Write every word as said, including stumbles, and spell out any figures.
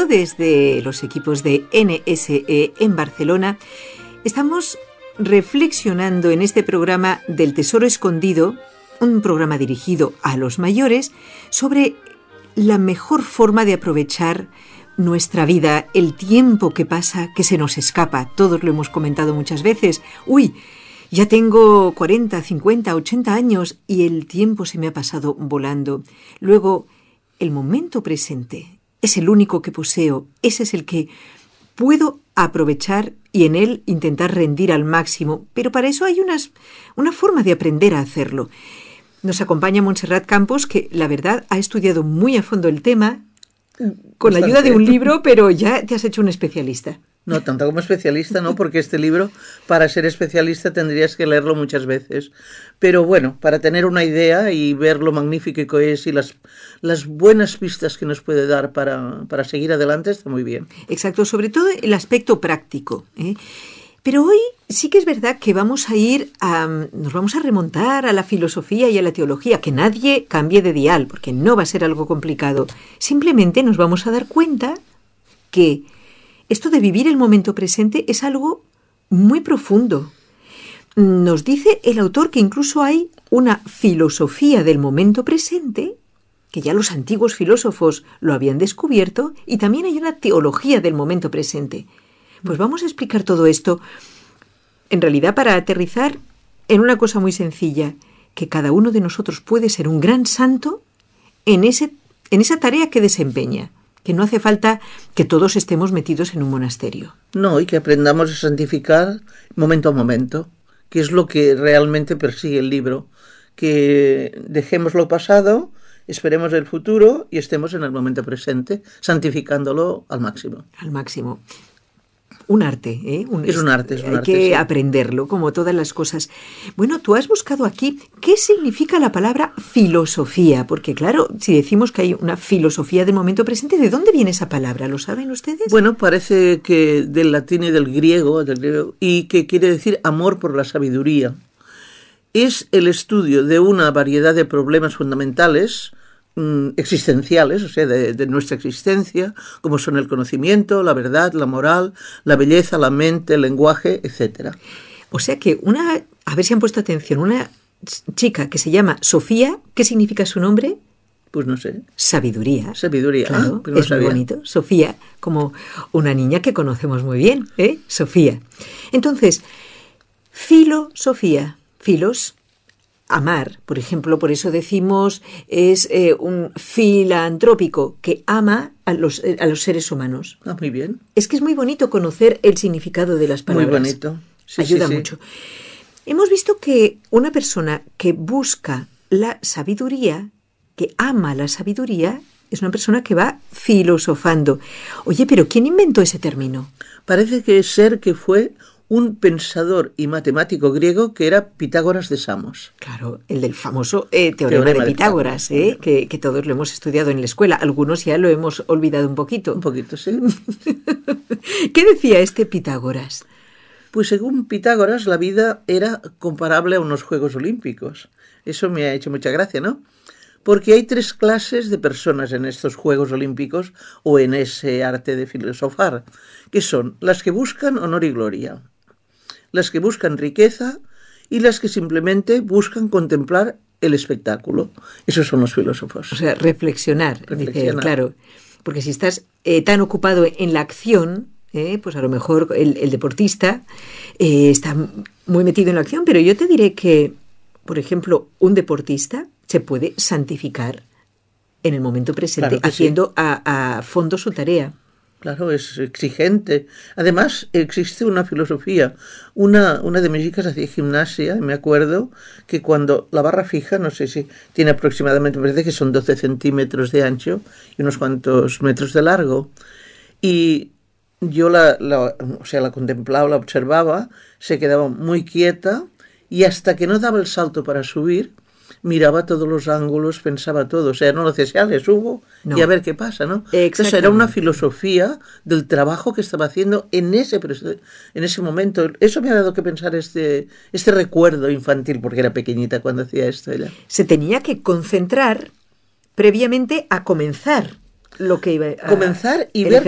desde los equipos de N S E en Barcelona, estamos reflexionando en este programa del Tesoro Escondido, un programa dirigido a los mayores, sobre la mejor forma de aprovechar nuestra vida, el tiempo que pasa, que se nos escapa. Todos lo hemos comentado muchas veces. Uy, ya tengo cuarenta, cincuenta, ochenta años y el tiempo se me ha pasado volando. Luego, el momento presente es el único que poseo. Ese es el que puedo aprovechar y en él intentar rendir al máximo. Pero para eso hay unas, una forma de aprender a hacerlo. Nos acompaña Montserrat Campos, que la verdad ha estudiado muy a fondo el tema, con la ayuda de un libro, pero ya te has hecho un especialista. No, tanto como especialista, no, porque este libro, para ser especialista, tendrías que leerlo muchas veces. Pero bueno, para tener una idea y ver lo magnífico que es y las, las buenas pistas que nos puede dar para, para seguir adelante, está muy bien. Exacto, sobre todo el aspecto práctico, ¿eh? Pero hoy sí que es verdad que vamos a ir a, nos vamos a remontar a la filosofía y a la teología, que nadie cambie de dial, porque no va a ser algo complicado. Simplemente nos vamos a dar cuenta que esto de vivir el momento presente es algo muy profundo. Nos dice el autor que incluso hay una filosofía del momento presente, que ya los antiguos filósofos lo habían descubierto, y también hay una teología del momento presente. Pues vamos a explicar todo esto, en realidad para aterrizar en una cosa muy sencilla, que cada uno de nosotros puede ser un gran santo en, ese, en esa tarea que desempeña, que no hace falta que todos estemos metidos en un monasterio. No, y que aprendamos a santificar momento a momento, que es lo que realmente persigue el libro, que dejemos lo pasado, esperemos el futuro y estemos en el momento presente, santificándolo al máximo. Al máximo. Un arte, ¿eh? Un, es un arte, es un hay arte. Hay que sí. aprenderlo, como todas las cosas. Bueno, tú has buscado aquí qué significa la palabra filosofía, porque claro, si decimos que hay una filosofía del momento presente, ¿de dónde viene esa palabra? ¿Lo saben ustedes? Bueno, parece que del latín y del griego, del griego, y que quiere decir amor por la sabiduría. Es el estudio de una variedad de problemas fundamentales, existenciales, o sea, de, de nuestra existencia, como son el conocimiento, la verdad, la moral, la belleza, la mente, el lenguaje, etcétera. O sea que una, a ver si han puesto atención, una chica que se llama Sofía, ¿qué significa su nombre? Pues no sé. Sabiduría. Sabiduría, claro, ah, pues no es sabía. Muy bonito. Sofía, como una niña que conocemos muy bien, ¿eh? Sofía. Entonces, filosofía, filos, amar, por ejemplo, por eso decimos es eh, un filantrópico que ama a los, a los seres humanos. Ah, muy bien. Es que es muy bonito conocer el significado de las palabras. Muy bonito. Sí, Ayuda sí, sí. mucho. Hemos visto que una persona que busca la sabiduría, que ama la sabiduría, es una persona que va filosofando. Oye, pero ¿quién inventó ese término? Parece que es ser que fue un pensador y matemático griego que era Pitágoras de Samos. Claro, el del famoso eh, teorema, teorema de Pitágoras, de eh, que, que todos lo hemos estudiado en la escuela. Algunos ya lo hemos olvidado un poquito. Un poquito, sí. ¿Qué decía este Pitágoras? Pues según Pitágoras, la vida era comparable a unos Juegos Olímpicos. Eso me ha hecho mucha gracia, ¿no? Porque hay tres clases de personas en estos Juegos Olímpicos o en ese arte de filosofar, que son las que buscan honor y gloria, las que buscan riqueza y las que simplemente buscan contemplar el espectáculo. Esos son los filósofos. O sea, reflexionar, reflexionar. Dice, claro. Porque si estás eh, tan ocupado en la acción, eh, pues a lo mejor el, el deportista eh, está muy metido en la acción, pero yo te diré que, por ejemplo, un deportista se puede santificar en el momento presente, claro haciendo sí. a, a fondo su tarea. Claro, es exigente. Además, existe una filosofía. Una, una de mis hijas hacía gimnasia, y me acuerdo que cuando la barra fija, no sé si tiene aproximadamente, me parece que son doce centímetros de ancho y unos cuantos metros de largo. Y yo la, la, o sea, la contemplaba, la observaba, se quedaba muy quieta y hasta que no daba el salto para subir, miraba todos los ángulos, pensaba todo, o sea, no lo hacía, ya le subo no. y a ver qué pasa, ¿no? Entonces era una filosofía del trabajo que estaba haciendo en ese, en ese momento. Eso me ha dado que pensar este, este recuerdo infantil, porque era pequeñita cuando hacía esto ella. Se tenía que concentrar previamente a comenzar lo que iba a... Comenzar y ver